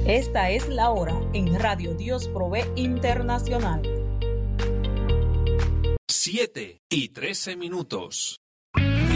Esta es la hora en Radio Dios Provee Internacional. 7:13.